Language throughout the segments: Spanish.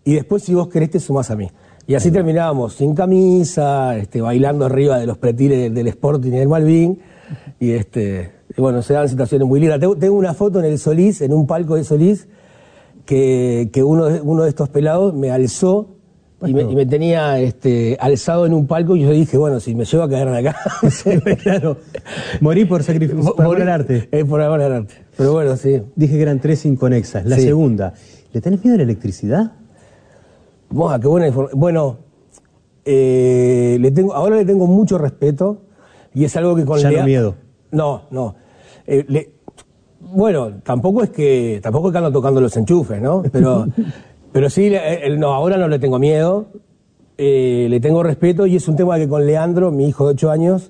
y después si vos querés te sumás a mí. Y así terminábamos sin camisa, bailando arriba de los pretiles del Sporting y del Malvin, y bueno, se daban situaciones muy lindas. Tengo una foto en el Solís, en un palco de Solís, que uno de estos pelados me alzó y me tenía alzado en un palco, y yo dije, bueno, si me llevo a caer de acá. Sí, claro. Morí por sacrificio, por amor al arte. Por amor al arte. Pero bueno, sí. Dije que eran 3 inconexas. La segunda, ¿le tenés miedo a la electricidad? Buah, qué buena información. Bueno, ahora le tengo mucho respeto, y es algo que con ya no miedo. No. Bueno, tampoco es que ando tocando los enchufes, ¿no? Pero sí, ahora no le tengo miedo, le tengo respeto, y es un tema que con Leandro, mi hijo de 8 años,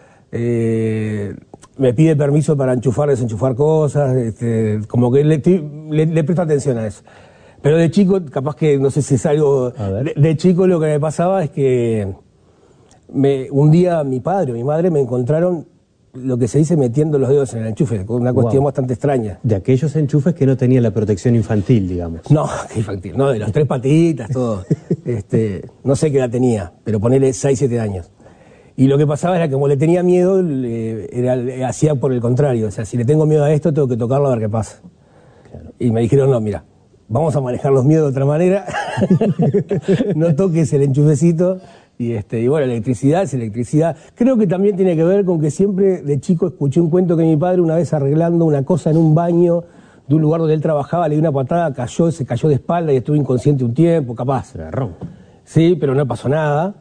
me pide permiso para enchufar, desenchufar cosas, como que le presto atención a eso. Pero de chico, capaz que, no sé si es algo... De chico lo que me pasaba es que un día mi padre o mi madre me encontraron, lo que se dice, metiendo los dedos en el enchufe, una cuestión bastante extraña. De aquellos enchufes que no tenían la protección infantil, digamos. No, qué infantil, no, de las 3 patitas, todo. No sé qué edad tenía, pero ponele 6, 7 años. Y lo que pasaba era que como le tenía miedo, hacía por el contrario. O sea, si le tengo miedo a esto, tengo que tocarlo a ver qué pasa. Claro. Y me dijeron, no, mira, vamos a manejar los miedos de otra manera. No toques el enchufecito. Y bueno, electricidad es electricidad. Creo que también tiene que ver con que siempre de chico escuché un cuento que mi padre, una vez arreglando una cosa en un baño de un lugar donde él trabajaba, le dio una patada, se cayó de espalda y estuvo inconsciente un tiempo, capaz. Se agarró. Sí, pero no pasó nada.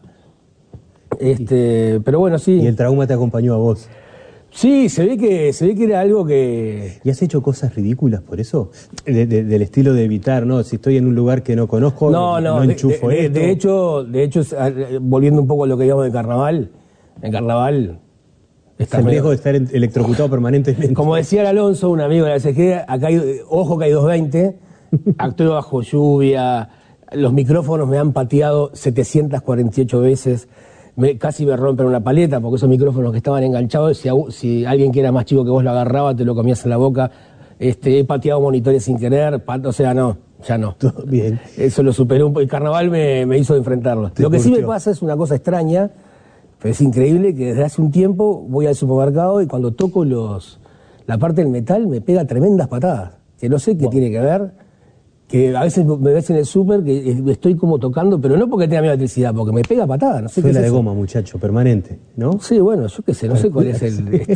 Pero bueno, sí. ¿Y el trauma te acompañó a vos? Sí, se ve que era algo que... ¿Y has hecho cosas ridículas por eso? Del estilo de evitar, ¿no? Si estoy en un lugar que no conozco, no enchufo esto. De hecho, volviendo un poco a lo que digamos de carnaval, en carnaval... Está el riesgo de estar electrocutado permanentemente. Como decía el Alonso, un amigo de la SG, acá ojo que hay 220, actúo bajo lluvia, los micrófonos me han pateado 748 veces... Casi me rompen una paleta, porque esos micrófonos que estaban enganchados, si alguien que era más chico que vos lo agarraba, te lo comías en la boca. He pateado monitores sin querer, o sea, no, ya no. Todo bien. Eso lo superé un poco. El carnaval me hizo enfrentarlo. Lo que sí me pasa es una cosa extraña, pero es increíble, que desde hace un tiempo voy al supermercado y cuando toco la parte del metal me pega tremendas patadas, que no sé qué tiene que ver. Que a veces me ves en el súper que estoy como tocando, pero no porque tenga miedo a electricidad, porque me pega patada, no sé qué es de eso. goma, muchacho, permanente, ¿no? Sí, bueno, yo qué sé, no sé cuál es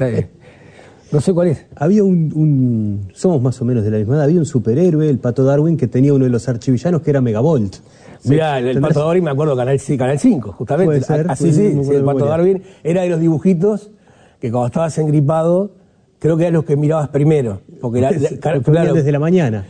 no sé cuál es. Había somos más o menos de la misma edad, había un superhéroe, el Pato Darwin, que tenía uno de los archivillanos que era Megavolt. Mirá, el Pato Darwin, me acuerdo, Canal 5, justamente. Puede ser, Así sí, el Pato Darwin era de los dibujitos que cuando estabas engripado, creo que eran los que mirabas primero. Porque claro, desde la mañana.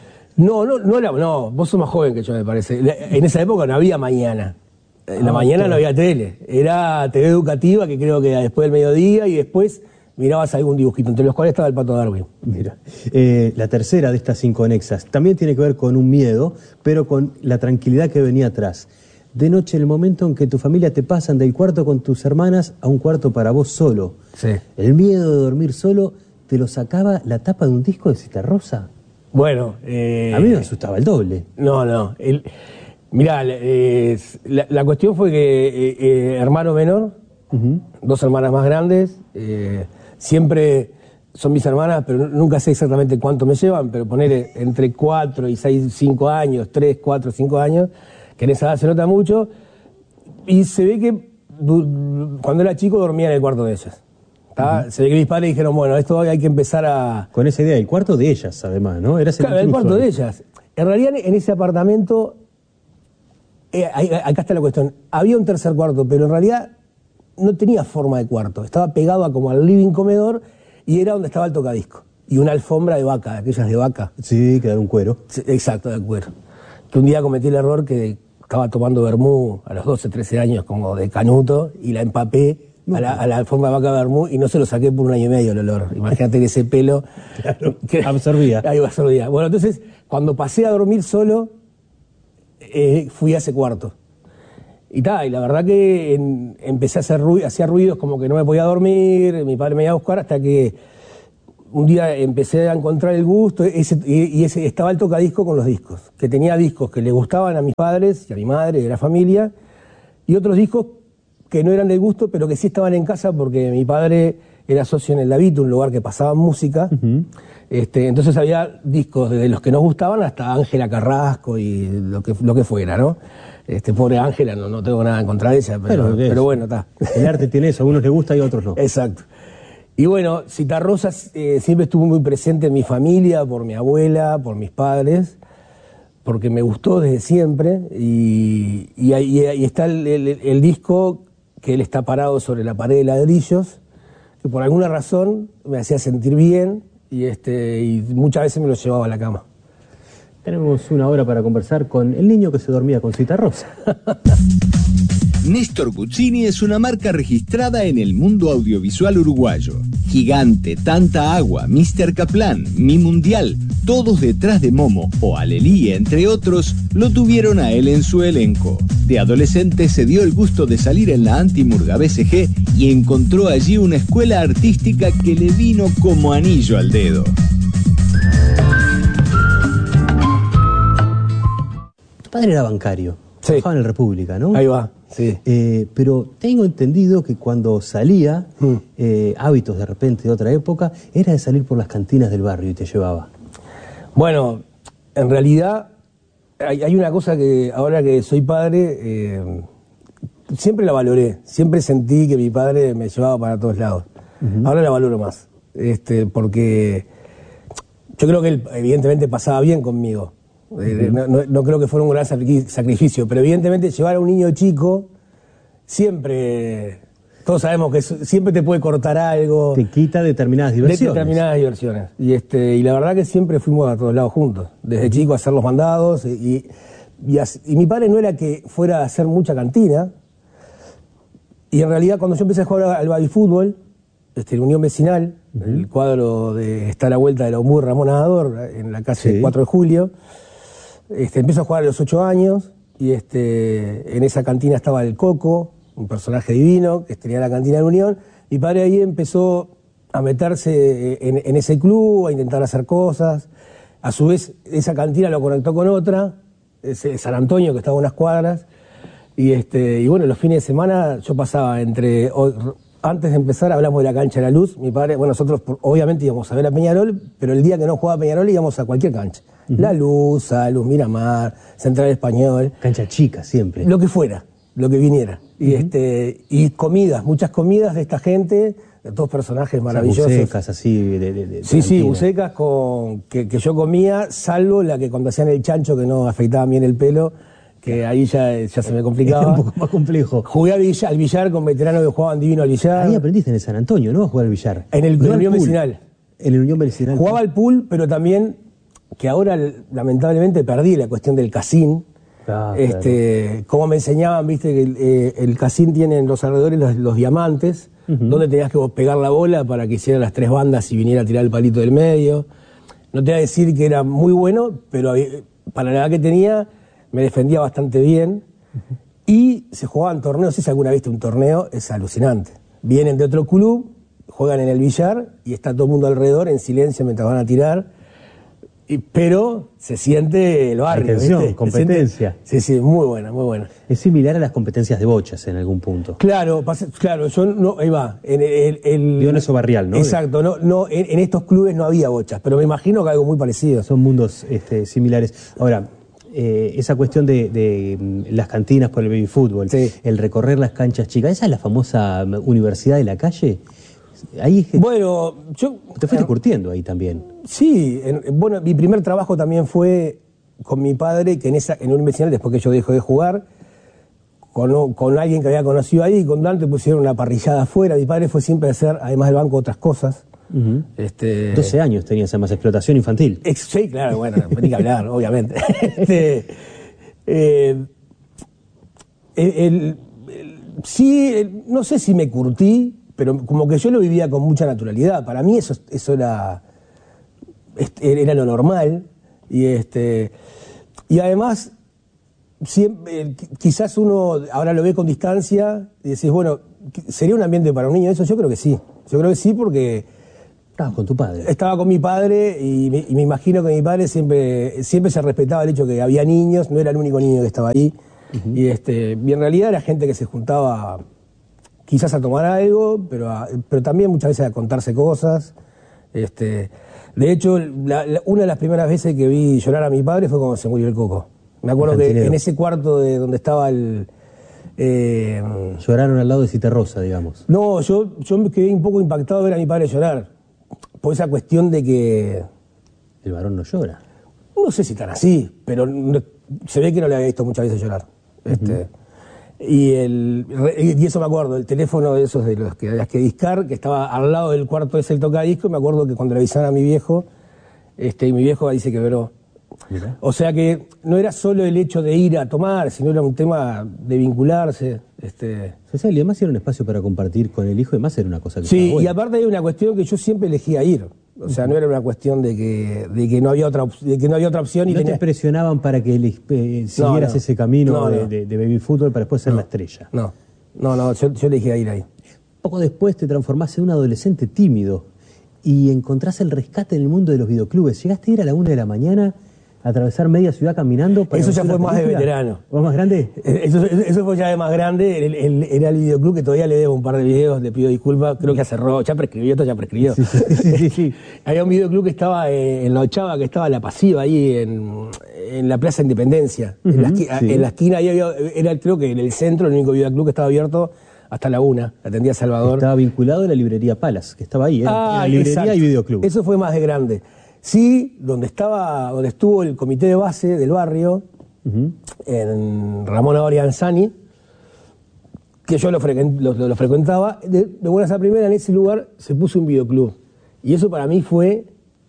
No, vos sos más joven que yo, me parece. En esa época no había mañana. En la mañana no había tele. Era TV educativa, que creo que era después del mediodía, y después mirabas algún dibujito, entre los cuales estaba el Pato Darwin. Mira, la tercera de estas inconexas también tiene que ver con un miedo, pero con la tranquilidad que venía atrás. De noche, el momento en que tu familia te pasan del cuarto con tus hermanas a un cuarto para vos solo. Sí. El miedo de dormir solo te lo sacaba la tapa de un disco de Citarrosa. Bueno, a mí me asustaba el doble. No. Mirá, la cuestión fue que hermano menor, 2 hermanas más grandes, siempre son mis hermanas, pero nunca sé exactamente cuánto me llevan, pero poner entre 4 y 6, 5 años, 3, 4, 5 años, que en esa edad se nota mucho, y se ve que cuando era chico dormía en el cuarto de ellas. Se ve que mis padres dijeron, bueno, esto hay que empezar a... Con esa idea, el cuarto de ellas, además, ¿no? Claro, el cuarto de ellas. En realidad, en ese apartamento, acá está la cuestión, había un tercer cuarto, pero en realidad no tenía forma de cuarto. Estaba pegado como al living comedor y era donde estaba el tocadisco. Y una alfombra de vaca, aquellas de vaca. Sí, que era un cuero. Sí, exacto, de cuero. Que un día cometí el error que estaba tomando vermú a los 12, 13 años, como de canuto, y la empapé a la alfombra de vaca vermú y no se lo saqué por 1 año y medio el olor. Imagínate que ese pelo... Claro, absorbía. Ahí absorbía. Bueno, entonces, cuando pasé a dormir solo, fui a ese cuarto. Y la verdad que empecé a hacer hacía ruidos como que no me podía dormir, mi padre me iba a buscar hasta que un día empecé a encontrar el gusto, estaba el tocadisco con los discos, que tenía discos que le gustaban a mis padres y a mi madre y a la familia, y otros discos que no eran del gusto, pero que sí estaban en casa porque mi padre era socio en el Davito, un lugar que pasaba música. Entonces había discos desde los que nos gustaban hasta Ángela Carrasco y lo que fuera, ¿no? Pobre Ángela, no tengo nada en contra de ella, pero bueno, está. El arte tiene eso, a unos les gusta y a otros no. Exacto. Y bueno, Citarrosas siempre estuvo muy presente en mi familia, por mi abuela, por mis padres, porque me gustó desde siempre, y ahí está el disco que él está parado sobre la pared de ladrillos, que por alguna razón me hacía sentir bien, y muchas veces me lo llevaba a la cama. Tenemos una hora para conversar con el niño que se dormía con Citarrosa. Néstor Guzzini es una marca registrada en el mundo audiovisual uruguayo. Gigante, Tanta Agua, Mr. Kaplan, Mi Mundial, todos detrás de Momo o Alelí, entre otros, lo tuvieron a él en su elenco. De adolescente se dio el gusto de salir en la Antimurga BCG y encontró allí una escuela artística que le vino como anillo al dedo. Tu padre era bancario, sí. Trabajaba en el República, ¿no? Ahí va, sí. Pero tengo entendido que cuando salía, hábitos de repente de otra época, era de salir por las cantinas del barrio y te llevaba. Bueno, en realidad hay una cosa que ahora que soy padre, siempre la valoré, siempre sentí que mi padre me llevaba para todos lados. Ahora la valoro más, porque yo creo que él evidentemente pasaba bien conmigo. No creo que fuera un gran sacrificio, pero evidentemente llevar a un niño chico siempre, todos sabemos que siempre te puede cortar algo. Te quita determinadas diversiones. Y la verdad que siempre fuimos a todos lados juntos, desde chico a hacer los mandados, y mi padre no era que fuera a hacer mucha cantina, y en realidad cuando yo empecé a jugar al babyfútbol, en Unión Vecinal, el cuadro está a la vuelta de la UMUR Ramón Amador, en la calle 4 de Julio, empiezo a jugar a los 8 años, y en esa cantina estaba el Coco, un personaje divino, que tenía la cantina de Unión. Mi padre ahí empezó a meterse en ese club, a intentar hacer cosas. A su vez, esa cantina lo conectó con otra, San Antonio, que estaba a unas cuadras. Y bueno, los fines de semana yo pasaba antes de empezar hablamos de la cancha de La Luz. Mi padre, bueno, nosotros obviamente íbamos a ver a Peñarol, pero el día que no jugaba Peñarol íbamos a cualquier cancha. La Luz, Salus, Miramar, Central Español. Cancha chica siempre. Lo que fuera, lo que viniera. Y comidas, muchas comidas de esta gente, de todos personajes maravillosos. Bucecas así Sí, bucecas que yo comía, salvo la que cuando hacían el chancho que no afeitaba bien el pelo, que ahí ya se me complicaba. Era un poco más complejo. Jugué al billar con veteranos que jugaban divino al billar. Ahí aprendiste en el San Antonio, ¿no? A jugar al billar. En el Unión Vecinal. En el Unión Vecinal. Jugaba al pool, pero también, que ahora lamentablemente perdí la cuestión del casín. Claro. Como me enseñaban, viste, que el casín tiene en los alrededores los diamantes, donde tenías que pegar la bola para que hicieran las 3 bandas y viniera a tirar el palito del medio. No te voy a decir que era muy bueno, pero para la edad que tenía me defendía bastante bien. Y se jugaban torneos, si alguna vez viste un torneo, es alucinante. Vienen de otro club, juegan en el billar y está todo el mundo alrededor en silencio mientras van a tirar. Pero se siente el barrio. Atención, ¿viste? Competencia. Sí, muy buena, muy buena. Es similar a las competencias de bochas en algún punto. Claro, yo no, ahí va. Digo en eso barrial, ¿no? Exacto, en estos clubes no había bochas, pero me imagino que algo muy parecido. Son mundos similares. Ahora, esa cuestión de las cantinas por el baby fútbol, el recorrer las canchas chicas, ¿esa es la famosa universidad de la calle? Ahí bueno, yo... Te fuiste curtiendo ahí también. Sí, bueno, mi primer trabajo también fue con mi padre, que en un vecinal, después que yo dejé de jugar, con alguien que había conocido ahí, con Dante pusieron una parrillada afuera. Mi padre fue siempre a hacer, además del banco, otras cosas. 12 años tenías además, explotación infantil. Sí, claro, bueno, no tenía que hablar, obviamente. Sí, no sé si me curtí, pero como que yo lo vivía con mucha naturalidad. Para mí eso era lo normal. Y además, siempre, quizás uno ahora lo ve con distancia y decís, bueno, ¿sería un ambiente para un niño eso? Yo creo que sí. Yo creo que sí porque Estabas con tu padre. Estaba con mi padre y me imagino que mi padre siempre se respetaba el hecho que había niños, no era el único niño que estaba ahí. Y en realidad era gente que se juntaba quizás a tomar algo, pero también muchas veces a contarse cosas. De hecho, una de las primeras veces que vi llorar a mi padre fue cuando se murió el Coco. Me acuerdo que en ese cuarto de donde estaba lloraron al lado de Citarrosa, digamos. No, yo me quedé un poco impactado de ver a mi padre llorar. Por esa cuestión de que... El varón no llora. No sé si tan así, pero se ve que no le había visto muchas veces llorar. Y eso me acuerdo, el teléfono de esos de los que habías que discar, que estaba al lado del cuarto ese el tocadisco, me acuerdo que cuando le avisaron a mi viejo, y mi viejo dice que quebró. Mira. O sea que no era solo el hecho de ir a tomar, sino era un tema de vincularse. Social, y además era un espacio para compartir con el hijo, además era una cosa que... Sí, y aparte hay una cuestión que yo siempre elegía ir. O sea, no era una cuestión de que no había otra opción. Y no te presionaban para que siguieras ese camino de baby fútbol para después ser la estrella. No, yo elegía ir ahí. Poco después te transformaste en un adolescente tímido y encontrás el rescate en el mundo de los videoclubes. Llegaste a ir a la 1 de la mañana a atravesar media ciudad caminando para... Eso ya fue más de veterano. ¿Fue más grande? Eso fue ya de más grande. Era el videoclub que todavía le debo un par de videos, le pido disculpas, creo que ya cerró, ya prescribió. Sí. Había un videoclub que estaba en La Ochava, que estaba La Pasiva, ahí en la Plaza Independencia. En la esquina, ahí era creo que en el centro, el único videoclub que estaba abierto hasta la 1, atendía a Salvador. Estaba vinculado a la librería Palas, que estaba ahí, era librería exacto. Y videoclub. Eso fue más de grande. Sí, donde estuvo el comité de base del barrio, en Ramón Orianzani, que yo lo frecuentaba, de buenas a primera en ese lugar se puso un videoclub. Y eso para mí fue,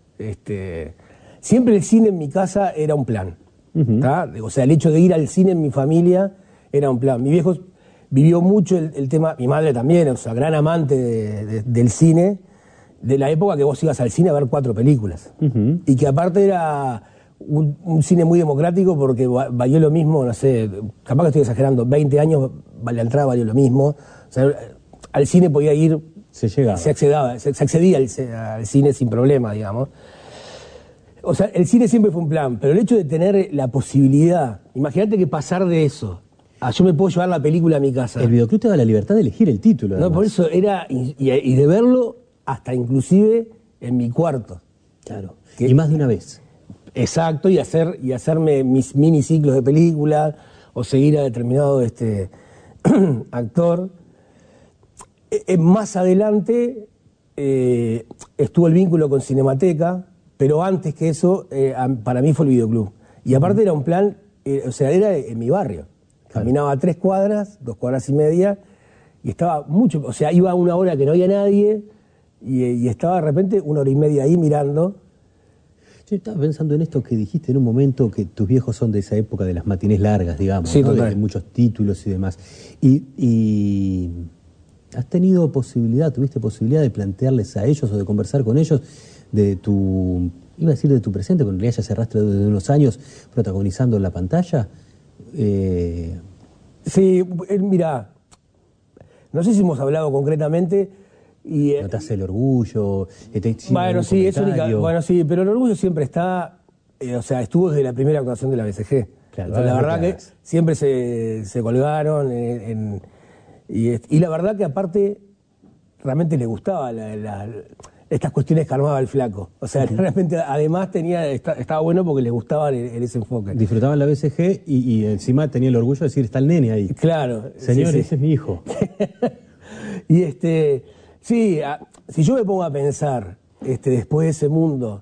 siempre el cine en mi casa era un plan. O sea, el hecho de ir al cine en mi familia era un plan. Mi viejo vivió mucho el tema, mi madre también, o sea, gran amante del cine, de la época que vos ibas al cine a ver 4 películas. Y que aparte era un cine muy democrático porque valió lo mismo, no sé, capaz que estoy exagerando, 20 años la entrada valió lo mismo. O sea, al cine podía ir... Se accedía al cine sin problema, digamos. O sea, el cine siempre fue un plan, pero el hecho de tener la posibilidad, imagínate que pasar de eso a yo me puedo llevar la película a mi casa. El videoclub te da la libertad de elegir el título. No, por eso era, y de verlo hasta inclusive en mi cuarto. Claro. Y más de una vez. Exacto, y hacerme mis miniciclos de película o seguir a determinado actor. Más adelante estuvo el vínculo con Cinemateca, pero antes que eso, para mí fue el videoclub. Y aparte era un plan, o sea, era en mi barrio. Caminaba 3 cuadras, 2 cuadras y media, y estaba mucho, o sea, iba a una hora que no había nadie, y estaba de repente 1 hora y media ahí mirando. Yo estaba pensando en esto que dijiste en un momento, que tus viejos son de esa época de las matinés largas, digamos, sí, ¿no? De muchos títulos y demás. Y ¿has tenido tuviste posibilidad de plantearles a ellos o de conversar con ellos de iba a decir de tu presente, pero en realidad ya cerraste desde unos años protagonizando en la pantalla? Sí, mira, no sé si hemos hablado concretamente. ¿No te hace el orgullo? Bueno, sí, pero el orgullo siempre está, o sea, estuvo desde la primera actuación de la BCG. Claro, o sea, la verdad que siempre se colgaron, y la verdad que aparte realmente le gustaba estas cuestiones que armaba el flaco. O sea, realmente además estaba bueno porque les gustaba ese enfoque. Disfrutaban la BCG y encima tenía el orgullo de decir, está el nene ahí. Claro. Señor, ese es mi hijo. Y sí, si yo me pongo a pensar, después de ese mundo,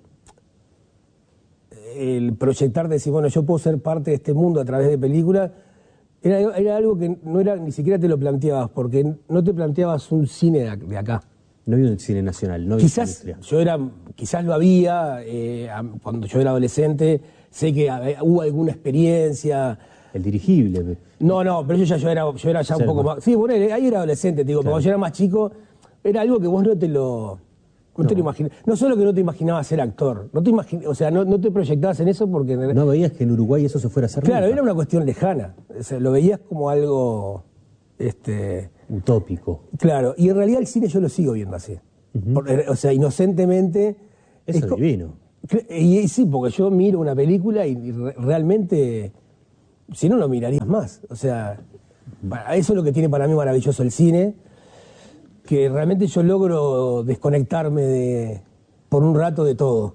el proyectar, decir, bueno, yo puedo ser parte de este mundo a través de películas, era algo que no era, ni siquiera te lo planteabas, porque no te planteabas un cine de acá. No había un cine nacional, no había quizás lo había, cuando yo era adolescente, sé que hubo alguna experiencia. El dirigible. No, pero yo era ya un poco más. Sí, bueno, ahí era adolescente, digo, claro. Cuando yo era más chico, era algo que vos no te lo imaginabas. No solo que no te imaginabas ser actor, no te proyectabas en eso porque... No veías que en Uruguay eso se fuera a hacer. Claro, nunca. Era una cuestión lejana. O sea, lo veías como algo... utópico. Claro, y en realidad el cine yo lo sigo viendo así. O sea, inocentemente. Eso es divino. Y sí, porque yo miro una película y realmente, si no, no mirarías más. O sea, eso es lo que tiene para mí maravilloso el cine, que realmente yo logro desconectarme por un rato de todo.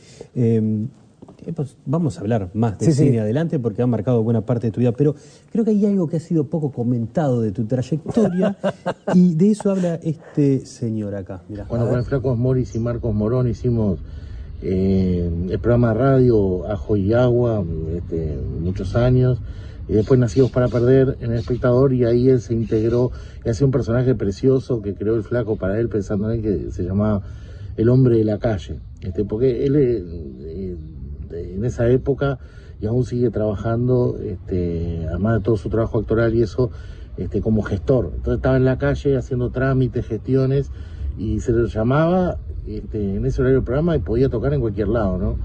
Pues vamos a hablar más de cine adelante porque ha marcado buena parte de tu vida, pero creo que hay algo que ha sido poco comentado de tu trayectoria y de eso habla este señor acá. Mirá, bueno, con el Flaco Morris y Marcos Morón hicimos el programa de radio Ajo y Agua muchos años, y después Nacidos para Perder en El Espectador, y ahí él se integró y hace un personaje precioso que creó el Flaco para él, pensando en él, que se llamaba El Hombre de la Calle, porque él en esa época, y aún sigue trabajando, además de todo su trabajo actoral y eso, como gestor. Entonces estaba en la calle haciendo trámites, gestiones, y se le llamaba en ese horario del programa y podía tocar en cualquier lado, ¿no?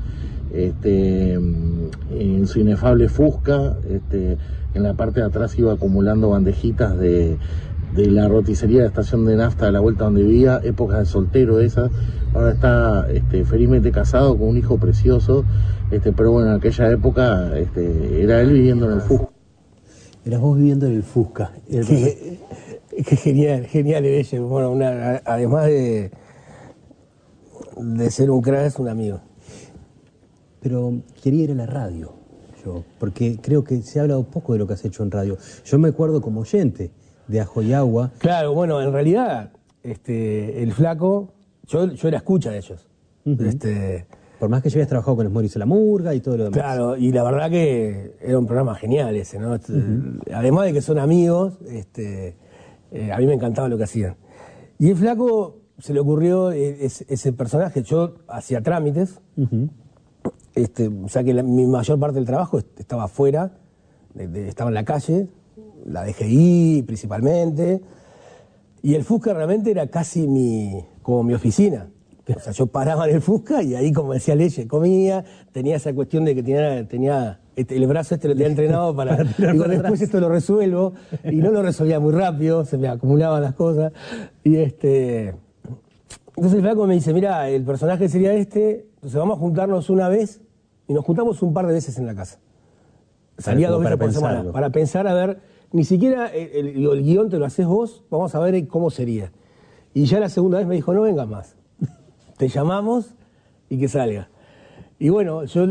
En su inefable Fusca, en la parte de atrás iba acumulando bandejitas de la roticería de la estación de nafta de la vuelta donde vivía, épocas de soltero esas. Ahora está felizmente casado con un hijo precioso, pero bueno, en aquella época era él viviendo en el Fusca. Eras vos viviendo en el Fusca. Qué genial, genial el ella. Bueno, además de ser un crack, es un amigo. Pero quería ir a la radio, yo, porque creo que se ha hablado poco de lo que has hecho en radio. Yo me acuerdo como oyente de Ajo y Agua. Claro, bueno, en realidad, el Flaco, yo era escucha de ellos. Por más que yo habías trabajado con los Morris a la Murga y todo lo demás. Claro, y la verdad que era un programa genial ese, ¿no? Además de que son amigos, a mí me encantaba lo que hacían. Y el Flaco se le ocurrió ese personaje. Yo hacía trámites, o sea que mi mayor parte del trabajo estaba afuera, estaba en la calle, la DGI principalmente, y el Fusca realmente era casi como mi oficina. O sea, yo paraba en el Fusca y ahí, como decía Leye, comía, tenía esa cuestión de que tenía el brazo lo tenía entrenado para digo, después esto lo resuelvo, y no lo resolvía muy rápido, se me acumulaban las cosas, y entonces el Flaco me dice, mira, el personaje sería entonces vamos a juntarnos una vez, y nos juntamos un par de veces en la casa. Salía 2 veces por semana, para pensar, a ver, ni siquiera el guión te lo haces vos, vamos a ver cómo sería. Y ya la segunda vez me dijo, no vengas más, te llamamos y que salga. Y bueno, yo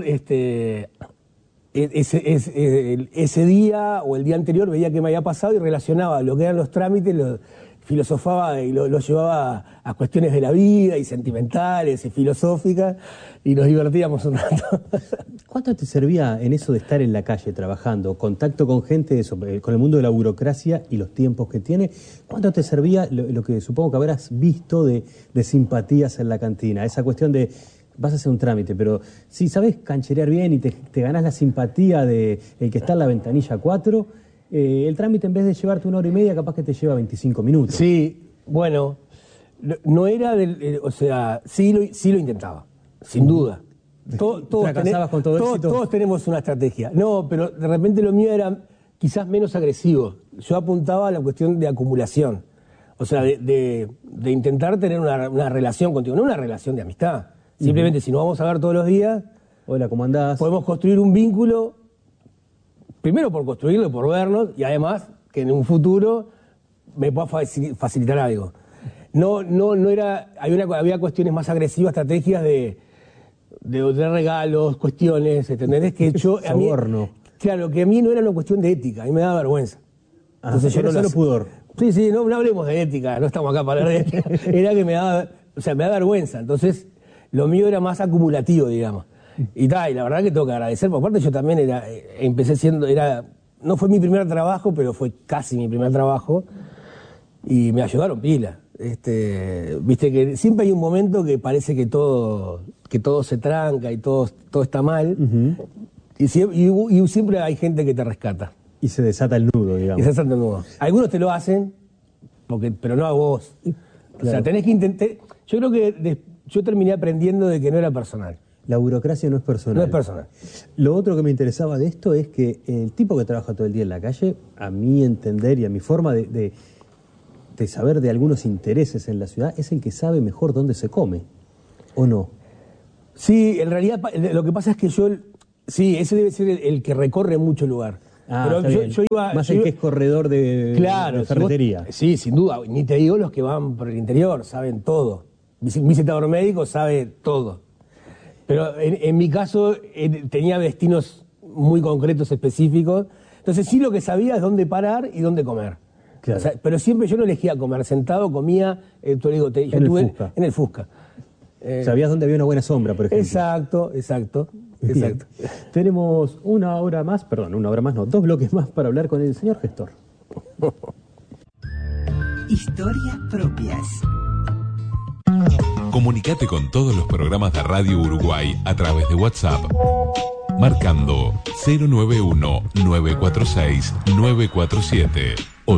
ese día o el día anterior veía qué me había pasado y relacionaba lo que eran los trámites, lo filosofaba y lo llevaba a cuestiones de la vida y sentimentales y filosóficas, y nos divertíamos un rato. ¿Cuánto te servía en eso de estar en la calle trabajando, contacto con gente, con el mundo de la burocracia y los tiempos que tiene? ¿Cuánto te servía lo que supongo que habrás visto de simpatías en la cantina? Esa cuestión de, vas a hacer un trámite, pero si sabes cancherear bien y te ganás la simpatía de el que está en la ventanilla 4, el trámite en vez de llevarte 1 hora y media, capaz que te lleva 25 minutos. Sí, bueno, no era o sea, sí lo intentaba, sin duda. ¿Fracasabas con todo éxito? Todos tenemos una estrategia. No, pero de repente lo mío era quizás menos agresivo. Yo apuntaba a la cuestión de acumulación. O sea, de intentar tener una relación contigo, no una relación de amistad. Simplemente, si nos vamos a ver todos los días, hola, ¿cómo andás? Podemos construir un vínculo, primero por construirlo, por vernos, y además que en un futuro me pueda facilitar algo. No era, había cuestiones más agresivas, estrategias de regalos, cuestiones, ¿entendés? Que yo, a mí, claro, que a mí no era una cuestión de ética, a mí me daba vergüenza. Entonces yo no solo pudor. Sí, no hablemos de ética, no estamos acá para hablar de ética. Era que me da vergüenza. Entonces, lo mío era más acumulativo, digamos. Y la verdad que tengo que agradecer. Por parte, yo también no fue mi primer trabajo, pero fue casi mi primer trabajo. Y me ayudaron pila. Viste que siempre hay un momento que parece que todo se tranca y todo está mal. Y siempre hay gente que te rescata. Y se desata el nudo, digamos. Y se desata el nudo. Algunos te lo hacen, pero no a vos. Claro. O sea, tenés que intentar. Yo creo que yo terminé aprendiendo de que no era personal. La burocracia no es personal. No es personal. Lo otro que me interesaba de esto es que el tipo que trabaja todo el día en la calle, a mi entender y a mi forma de de saber de algunos intereses en la ciudad, es el que sabe mejor dónde se come, ¿o no? Sí, en realidad lo que pasa es que sí, ese debe ser el que recorre mucho el lugar. Pero yo iba... Más el que es corredor de ferretería. Sí, sin duda. Ni te digo los que van por el interior, saben todo. Mi visitador médico sabe todo. Pero en mi caso tenía destinos muy concretos, específicos. Entonces sí lo que sabía es dónde parar y dónde comer. Claro. O sea, pero siempre yo no elegía comer sentado, comía, yo estuve en el Fusca. Sabías dónde había una buena sombra, por ejemplo. Exacto. Tenemos una hora más, no, 2 bloques más para hablar con el señor gestor. Historias propias. Comunicate con todos los programas de Radio Uruguay a través de WhatsApp, marcando 091-946-947 o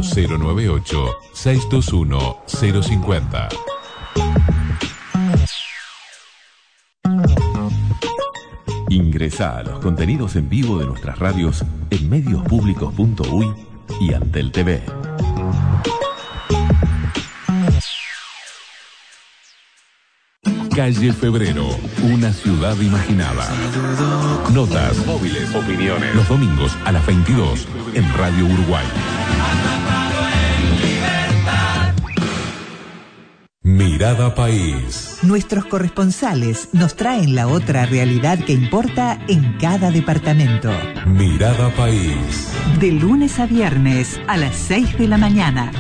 098-621-050. Ingresá a los contenidos en vivo de nuestras radios en mediospublicos.uy y Antel TV. Calle Febrero, una ciudad imaginada. Notas, móviles, opiniones. Los domingos a las 22 en Radio Uruguay. Mirada País. Nuestros corresponsales nos traen la otra realidad que importa en cada departamento. Mirada País. De lunes a viernes a las 6 de la mañana.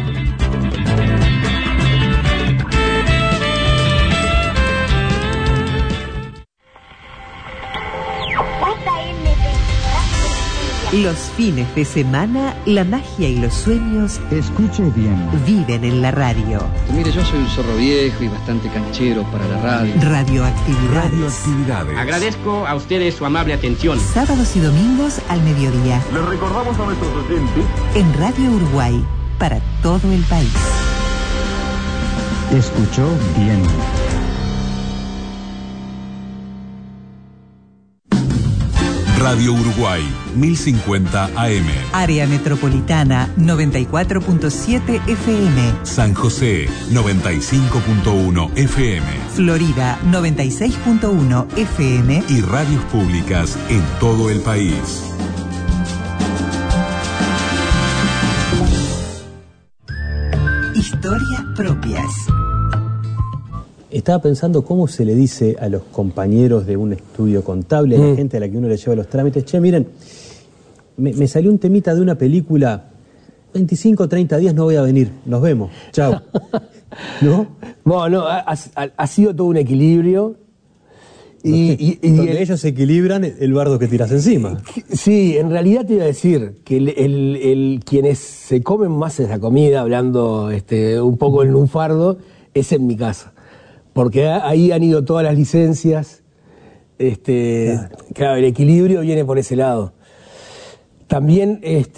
Los fines de semana, la magia y los sueños, escuche bien, viven en la radio. Mire, yo soy un zorro viejo y bastante canchero para la radio. Radioactividades. Agradezco a ustedes su amable atención. Sábados y domingos al mediodía. Les recordamos a nuestros oyentes en Radio Uruguay, para todo el país. Escuchó bien. Radio Uruguay, 1050 AM. Área metropolitana, 94.7 FM. San José, 95.1 FM. Florida, 96.1 FM. Y radios públicas en todo el país. Historias propias. Estaba pensando cómo se le dice a los compañeros de un estudio contable, a la gente a la que uno le lleva los trámites, che, miren, me salió un temita de una película, 25 o 30 días no voy a venir, nos vemos, chao. ¿No? Bueno, ha sido todo un equilibrio. Donde ellos se equilibran, el bardo que tiras encima. Sí, en realidad te iba a decir que quienes se comen más esa comida, hablando un poco en lunfardo, es en mi casa. Porque ahí han ido todas las licencias, claro, el equilibrio viene por ese lado. También,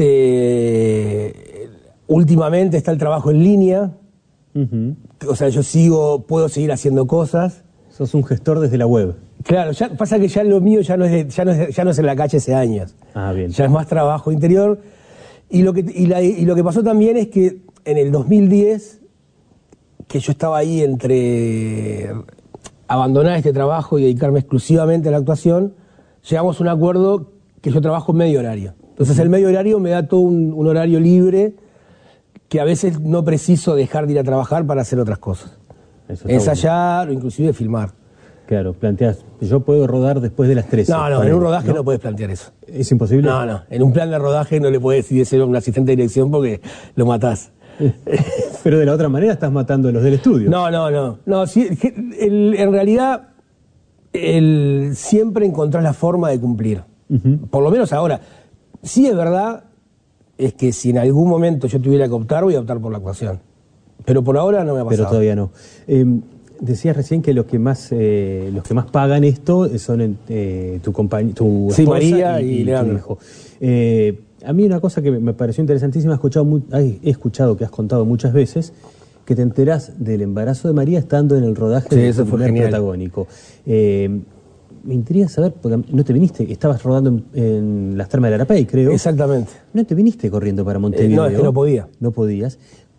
últimamente está el trabajo en línea, o sea, puedo seguir haciendo cosas. Sos un gestor desde la web. Claro, pasa que ya lo mío ya no es en la calle hace años. Ah, bien. Ya es más trabajo interior. Y lo que pasó también es que en el 2010... que yo estaba ahí entre abandonar este trabajo y dedicarme exclusivamente a la actuación, llegamos a un acuerdo que yo trabajo medio horario. Entonces el medio horario me da todo un horario libre que a veces no preciso dejar de ir a trabajar para hacer otras cosas. Ensayar o inclusive filmar. Claro, planteás, yo puedo rodar después de las 13. No, en un rodaje no puedes plantear eso. ¿Es imposible? No, en un plan de rodaje no le puedes decir ser un asistente de dirección porque lo matás. Pero de la otra manera estás matando a los del estudio. No, sí, en realidad siempre encontrás la forma de cumplir. Por lo menos ahora. Sí es verdad, es que si en algún momento yo tuviera que optar, voy a optar por la actuación. Pero por ahora no me ha pasado. Pero todavía no. Decías recién que los que más pagan esto son tu esposa María y tu hijo. A mí una cosa que me pareció interesantísima, he escuchado que has contado muchas veces, que te enterás del embarazo de María estando en el rodaje de tu primer protagónico. Me intriga saber, porque no te viniste, estabas rodando en las Termas del Arapey, creo. Exactamente. No te viniste corriendo para Montevideo. No, es que no podía. No podías.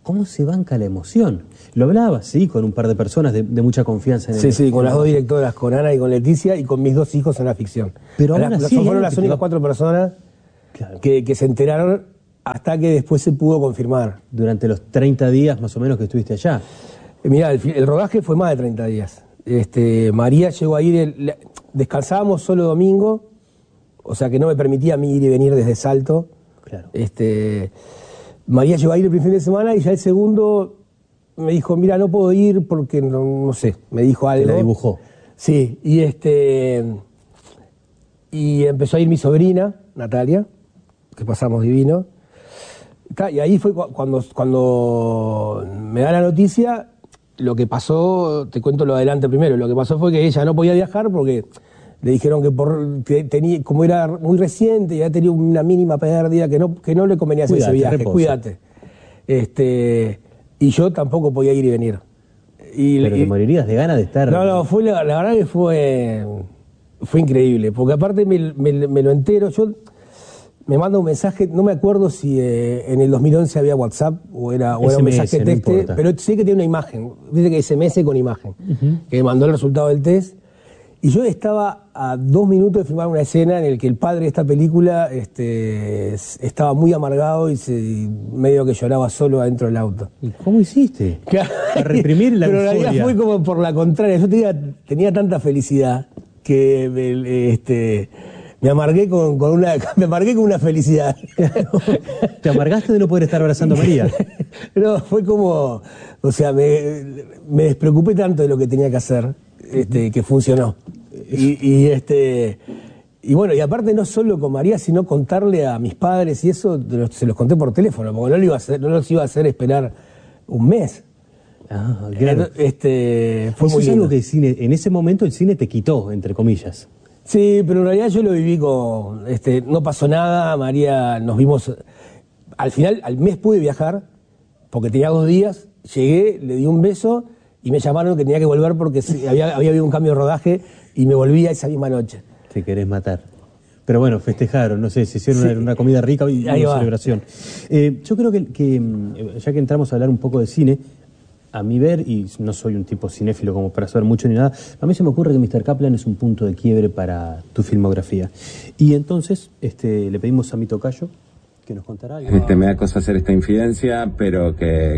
¿Cómo se banca la emoción? Lo hablaba, sí, con un par de personas de mucha confianza en el... Sí, con las dos directoras, con Ana y con Leticia, y con mis 2 hijos en la ficción. Pero ahora sí, fueron las únicas 4 personas que se enteraron hasta que después se pudo confirmar. Durante los 30 días más o menos que estuviste allá. Mirá, el rodaje fue más de 30 días. María llegó a ir, descansábamos solo domingo, o sea que no me permitía a mí ir y venir desde Salto. Claro. María llegó a ir el primer fin de semana y ya el segundo me dijo, mira, no puedo ir porque no sé, me dijo algo. Te la dibujó. Sí, y empezó a ir mi sobrina, Natalia, que pasamos divino. Y ahí fue cuando me da la noticia. Lo que pasó, te cuento lo de adelante primero, lo que pasó fue que ella no podía viajar porque le dijeron que tenía, como era muy reciente, ya tenía una mínima pérdida, que no le convenía hacer ese viaje, cuídate. Y yo tampoco podía ir y venir. Pero te morirías de ganas de estar... No, la verdad que fue increíble, porque aparte me lo entero, yo me manda un mensaje, no me acuerdo si en el 2011 había WhatsApp o era un mensaje de texto, pero sé que tiene una imagen, dice que SMS con imagen, que me mandó el resultado del test, y yo estaba a 2 minutos de filmar una escena en la que el padre de esta película estaba muy amargado y medio que lloraba solo adentro del auto. ¿Y cómo hiciste? A reprimir la Pero euforia. en realidad fue como por la contraria, yo tenía tanta felicidad que me amargué con una felicidad. ¿Te amargaste de no poder estar abrazando a María? No, fue como, o sea, me despreocupé tanto de lo que tenía que hacer, que funcionó. Y bueno, y aparte no solo con María, sino contarle a mis padres y eso, se los conté por teléfono, porque no los iba a hacer esperar un mes. Ah, claro. Fue muy lindo. algo que el cine, en ese momento el cine te quitó, entre comillas. Sí, pero en realidad yo lo viví no pasó nada, María, nos vimos, al final, al mes pude viajar, porque tenía 2 días, llegué, le di un beso y me llamaron que tenía que volver porque había habido un cambio de rodaje y me volvía esa misma noche. Te querés matar. Pero bueno, festejaron, no sé, se hicieron una comida rica y una celebración. Yo creo que ya que entramos a hablar un poco de cine, a mi ver, y no soy un tipo cinéfilo como para saber mucho ni nada, a mí se me ocurre que Mr. Kaplan es un punto de quiebre para tu filmografía. Y entonces le pedimos a mi tocayo que nos contará algo. Me da cosa hacer esta infidencia, pero que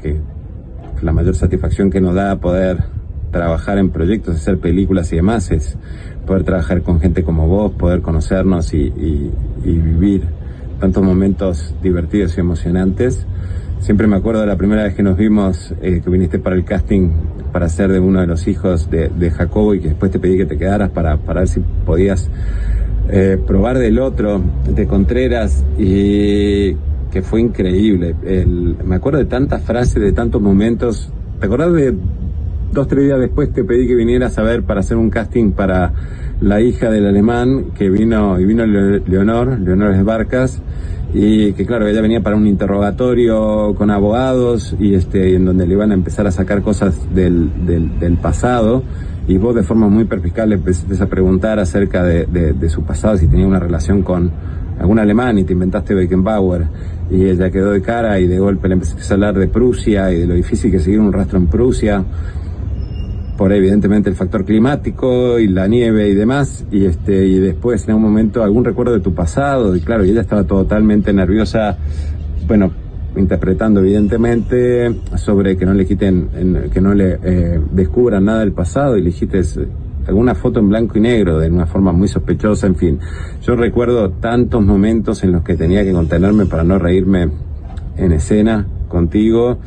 la mayor satisfacción que nos da poder trabajar en proyectos, hacer películas y demás, es poder trabajar con gente como vos, poder conocernos y vivir tantos momentos divertidos y emocionantes. Siempre me acuerdo de la primera vez que nos vimos, que viniste para el casting para ser de uno de los hijos de Jacobo, y que después te pedí que te quedaras para ver si podías probar del otro, de Contreras, y que fue increíble. Me acuerdo de tantas frases, de tantos momentos. ¿Te acordás de 2-3 días después te pedí que vinieras a ver para hacer un casting para la hija del alemán, que vino Leonor Esbarcas, y que claro, ella venía para un interrogatorio con abogados y en donde le iban a empezar a sacar cosas del pasado, y vos de forma muy perspicaz le empezaste a preguntar acerca de su pasado, si tenía una relación con algún alemán, y te inventaste Beckenbauer, y ella quedó de cara y de golpe le empezaste a hablar de Prusia y de lo difícil que es seguir un rastro en Prusia, por evidentemente el factor climático y la nieve y demás, y después en un momento algún recuerdo de tu pasado, y claro, y ella estaba totalmente nerviosa, bueno, interpretando evidentemente sobre que no le quiten, que no le descubran nada del pasado, y le dijiste alguna foto en blanco y negro de una forma muy sospechosa, en fin. Yo recuerdo tantos momentos en los que tenía que contenerme para no reírme en escena contigo.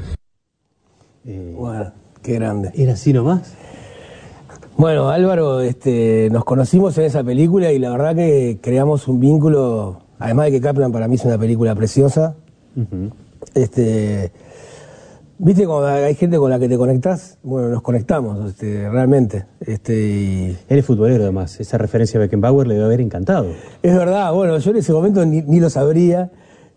Bueno, qué grande. ¿Era así nomás? Bueno, Álvaro, nos conocimos en esa película y la verdad que creamos un vínculo, además de que Kaplan para mí es una película preciosa. ¿Viste cuando hay gente con la que te conectás? Bueno, nos conectamos, realmente. Él es futbolero además, esa referencia a Beckenbauer le debe haber encantado. Es verdad, bueno, yo en ese momento ni lo sabría.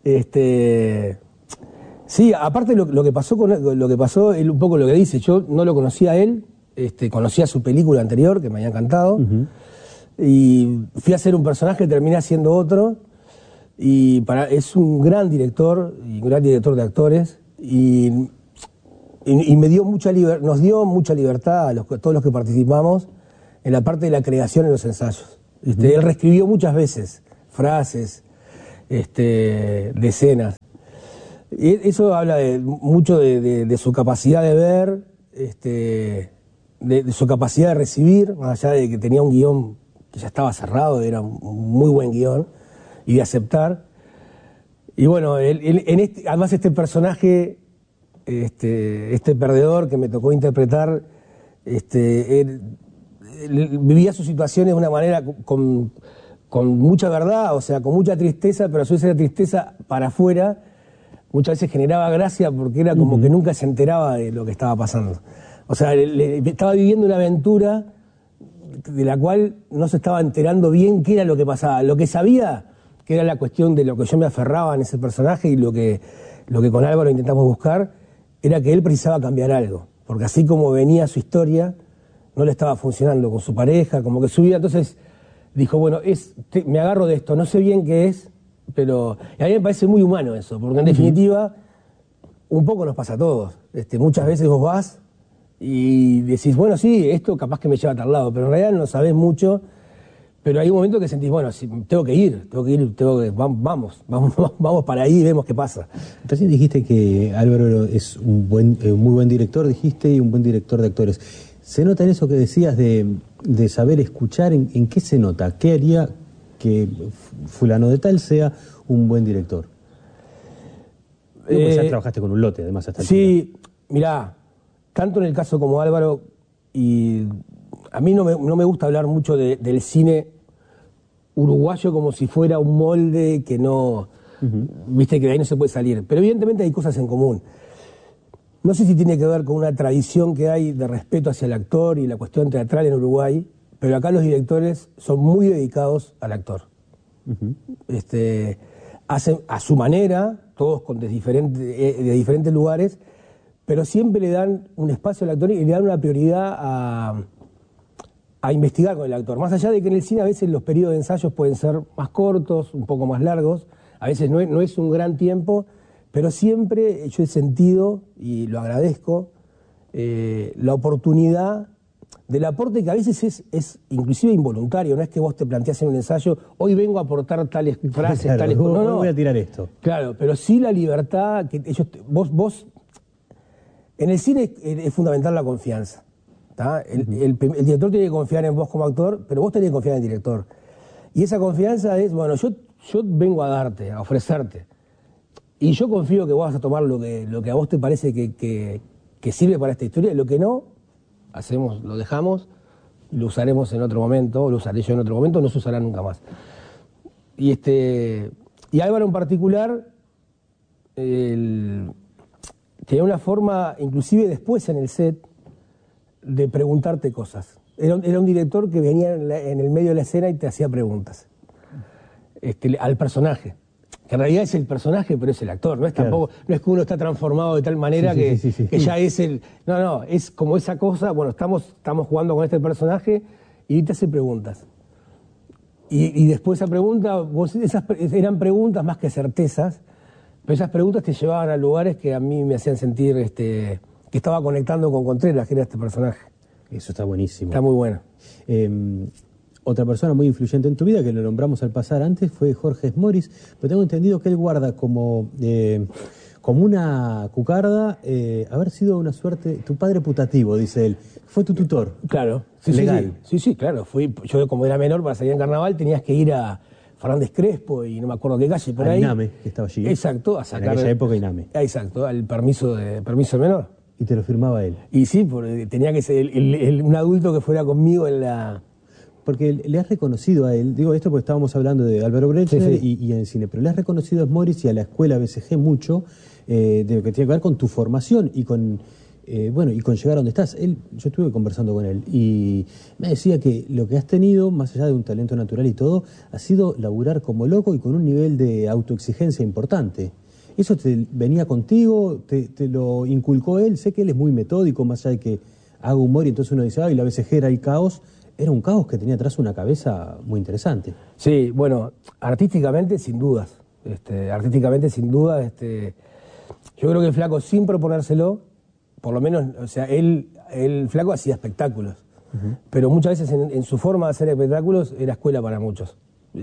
Sí, aparte lo que pasó él, un poco lo que dice, yo no lo conocía a él, conocía su película anterior, que me había encantado, y fui a hacer un personaje, terminé haciendo otro, y es un gran director, y un gran director de actores, y me dio nos dio mucha libertad a todos los que participamos en la parte de la creación en los ensayos. Él reescribió muchas veces frases, de escenas. Y eso habla mucho de su capacidad de ver, de su capacidad de recibir, más allá de que tenía un guión que ya estaba cerrado, era un muy buen guión, y de aceptar. Y bueno, además este personaje, este perdedor que me tocó interpretar, él vivía sus situaciones de una manera con mucha verdad, o sea, con mucha tristeza, pero a su vez esa tristeza para afuera muchas veces generaba gracia porque era como que nunca se enteraba de lo que estaba pasando. O sea, estaba viviendo una aventura de la cual no se estaba enterando bien qué era lo que pasaba. Lo que sabía, que era la cuestión de lo que yo me aferraba en ese personaje y lo que con Álvaro intentamos buscar, era que él precisaba cambiar algo. Porque así como venía su historia, no le estaba funcionando con su pareja, como que su vida. Entonces dijo, bueno, me agarro de esto, no sé bien qué es, pero a mí me parece muy humano eso, porque en definitiva un poco nos pasa a todos. Muchas veces vos vas y decís, bueno, sí, esto capaz que me lleva a tal lado, pero en realidad no sabés mucho, pero hay un momento que sentís, bueno, sí, tengo que ir, vamos para ahí y vemos qué pasa. Recién dijiste que Álvaro es un muy buen director, dijiste, y un buen director de actores. ¿Se nota en eso que decías de saber escuchar? ¿En qué se nota? ¿Qué haría que fulano de tal sea un buen director? Ya trabajaste con un lote, además, hasta el sí, mirá, tanto en el caso como Álvaro, y a mí no me gusta hablar mucho del cine uruguayo como si fuera un molde que no, viste, que de ahí no se puede salir. Pero evidentemente hay cosas en común. No sé si tiene que ver con una tradición que hay de respeto hacia el actor y la cuestión teatral en Uruguay, pero acá los directores son muy dedicados al actor. Hacen a su manera, todos de diferentes lugares, pero siempre le dan un espacio al actor y le dan una prioridad a investigar con el actor. Más allá de que en el cine a veces los periodos de ensayos pueden ser más cortos, un poco más largos, a veces no es un gran tiempo, pero siempre yo he sentido, y lo agradezco, la oportunidad del aporte que a veces es inclusive involuntario. No es que vos te planteás en un ensayo, hoy vengo a aportar tales frases, claro, tales cosas. No voy a tirar esto. Claro, pero sí la libertad que ellos... Vos en el cine es fundamental la confianza. El director tiene que confiar en vos como actor, pero vos tenés que confiar en el director. Y esa confianza es, bueno, yo vengo a darte, a ofrecerte. Y yo confío que vos vas a tomar lo que a vos te parece que sirve para esta historia, y lo que no, lo dejamos y lo usaremos en otro momento, o lo usaré yo en otro momento, no se usará nunca más. Y Álvaro en particular tenía una forma, inclusive después en el set, de preguntarte cosas. Era un director que venía en el medio de la escena y te hacía preguntas al personaje. Que en realidad es el personaje, pero es el actor. No es tampoco, no es que uno está transformado de tal manera que ya es el... No, es como esa cosa, bueno, estamos jugando con este personaje y te hace preguntas. Y después esa pregunta, eran preguntas más que certezas, pero esas preguntas te llevaban a lugares que a mí me hacían sentir que estaba conectando con Contreras, que era este personaje. Eso está buenísimo. Está muy bueno. Otra persona muy influyente en tu vida, que lo nombramos al pasar antes, fue Jorge Smoris, pero tengo entendido que él guarda como una cucarda haber sido una suerte, tu padre putativo, dice él. Fue tu tutor. Claro. Legal. Sí, claro. Yo, como era menor, para salir en carnaval tenías que ir a Fernández Crespo y no me acuerdo qué calle, por ahí. INAME, que estaba allí. Exacto, a sacar... En aquella época INAME. Exacto, al permiso menor. Y te lo firmaba él. Y sí, porque tenía que ser un adulto que fuera conmigo en la... Porque le has reconocido a él, digo esto porque estábamos hablando de Álvaro Brechner y en el cine, pero le has reconocido a Smoris y a la escuela BCG mucho de lo que tiene que ver con tu formación y con llegar a donde estás. Yo estuve conversando con él y me decía que lo que has tenido, más allá de un talento natural y todo, ha sido laburar como loco y con un nivel de autoexigencia importante. ¿Eso te venía contigo? ¿Te lo inculcó él? Sé que él es muy metódico, más allá de que haga humor y entonces uno dice, ay, la BCG era el caos. Era un caos que tenía atrás una cabeza muy interesante. Sí, bueno, artísticamente sin dudas. Yo Yo creo que el flaco, sin proponérselo, por lo menos, o sea, el flaco hacía espectáculos. Pero muchas veces en su forma de hacer espectáculos era escuela para muchos.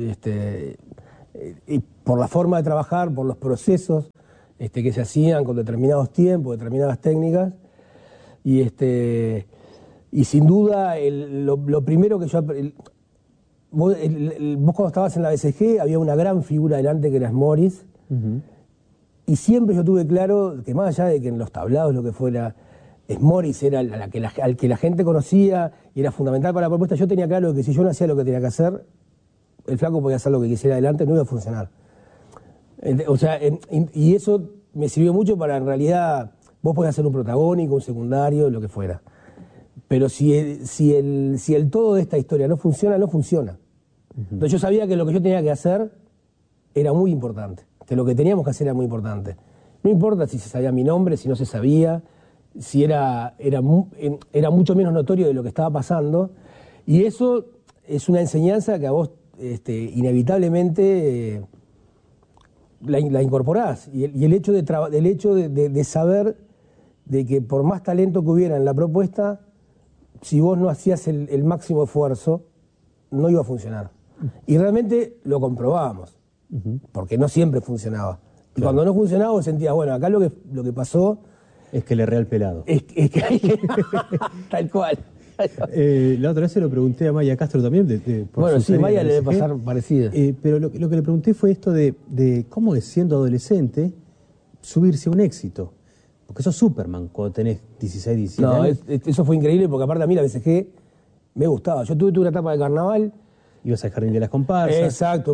Y por la forma de trabajar, por los procesos que se hacían con determinados tiempos, determinadas técnicas. Y sin duda, lo primero que yo... Vos cuando estabas en la BCG había una gran figura delante que era Morris. Y siempre yo tuve claro que más allá de que en los tablados lo que fuera... Morris era al que la gente conocía y era fundamental para la propuesta. Yo tenía claro que si yo no hacía lo que tenía que hacer, el flaco podía hacer lo que quisiera adelante, no iba a funcionar. O sea, y eso me sirvió mucho para, en realidad, vos podés hacer un protagónico, un secundario, lo que fuera. Pero si el todo de esta historia no funciona, no funciona. Entonces yo sabía que lo que yo tenía que hacer era muy importante, que lo que teníamos que hacer era muy importante. No importa si se sabía mi nombre, si no se sabía, si era mucho menos notorio de lo que estaba pasando, y eso es una enseñanza que a vos inevitablemente la incorporás, y el hecho de saber de que por más talento que hubiera en la propuesta, si vos no hacías el máximo esfuerzo, no iba a funcionar. Y realmente lo comprobábamos, porque no siempre funcionaba. Y cuando no funcionaba vos sentías, bueno, acá lo que pasó... Es que le erré al pelado. Es que hay que... Tal cual. La otra vez se lo pregunté a Maya Castro también. Bueno, sí, Maya le debe pasar parecido. Pero lo que le pregunté fue esto de cómo es, siendo adolescente, subirse a un éxito. Porque sos Superman cuando tenés 16, 17 años. No, eso fue increíble porque aparte a mí la BCG me gustaba. Yo tuve una etapa de carnaval. Ibas al Jardín de las Comparsas. Exacto,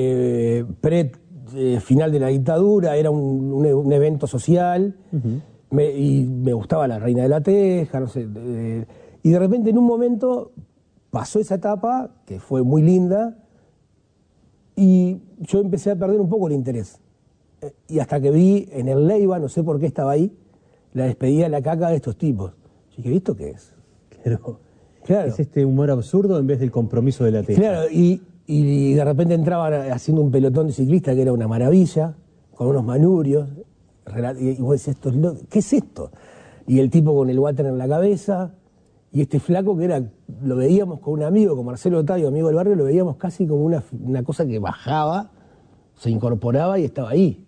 final de la dictadura, era un evento social. Y me gustaba la Reina de la Teja, no sé. Y de repente en un momento pasó esa etapa, que fue muy linda, y yo empecé a perder un poco el interés. Y hasta que vi en el Leiva, no sé por qué estaba ahí, la despedida de la caca de estos tipos. Y dije, ¿esto qué es? Claro. Es este humor absurdo en vez del compromiso de la teja. Claro, y de repente entraban haciendo un pelotón de ciclistas que era una maravilla, con unos manurios. Y vos decís, ¿qué es esto? Y el tipo con el water en la cabeza, y este flaco que lo veíamos con un amigo, con Marcelo Otavio, amigo del barrio, lo veíamos casi como una cosa que bajaba, se incorporaba y estaba ahí.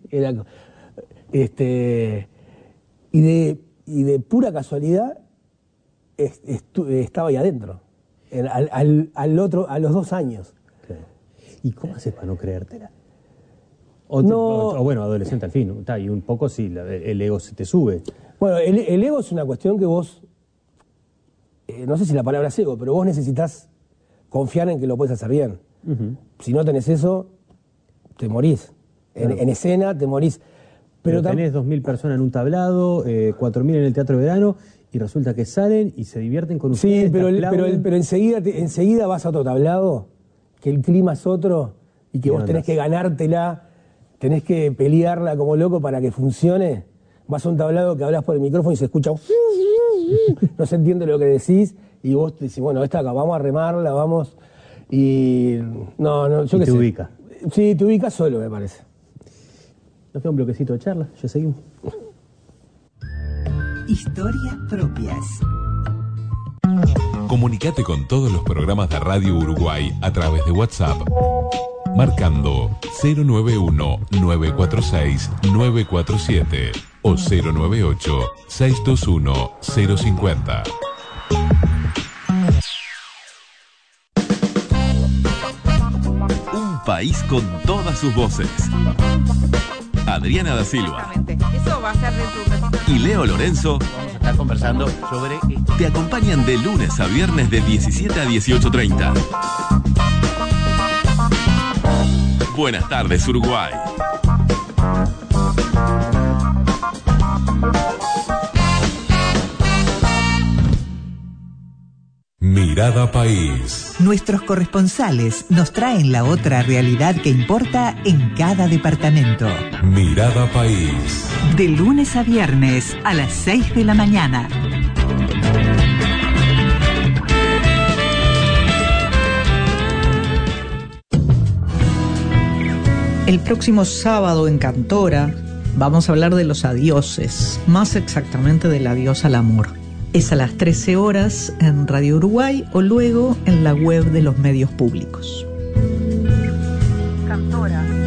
Y de pura casualidad estaba ahí adentro, a los 2 años. ¿Y cómo haces para no creértela? O bueno, adolescente al fin, y un poco sí, el ego se te sube. Bueno, el ego es una cuestión que vos, no sé si la palabra es ego, pero vos necesitas confiar en que lo puedes hacer bien. Si no tenés eso, te morís. En escena te morís. Pero tenés 2.000 personas en un tablado, 4.000 en el Teatro Verano, y resulta que salen y se divierten con ustedes. Sí, pero enseguida vas a otro tablado, que el clima es otro, y que vos tenés que ganártela. Tenés que pelearla como loco para que funcione. Vas a un tablado que hablas por el micrófono y se escucha... no se entiende lo que decís y vos te decís, bueno, esta acá, vamos a remarla, vamos... Y... yo qué sé. Te ubica. Sí, te ubica solo, me parece. Nos queda un bloquecito de charla, ya seguimos. Historias propias. Comunicate con todos los programas de Radio Uruguay a través de WhatsApp. Marcando 091-946-947 o 098-621-050. Un país con todas sus voces. Adriana da Silva. Eso va a ser de tu... Y Leo Lorenzo. Vamos a estar conversando sobre... Te acompañan de lunes a viernes de 17 a 18:30. Buenas tardes, Uruguay. Mirada País. Nuestros corresponsales nos traen la otra realidad que importa en cada departamento. Mirada País. De lunes a viernes a las 6 de la mañana. El próximo sábado en Cantora, vamos a hablar de los adioses, más exactamente del adiós al amor. Es a las 13 horas en Radio Uruguay o luego en la web de los medios públicos. Cantora.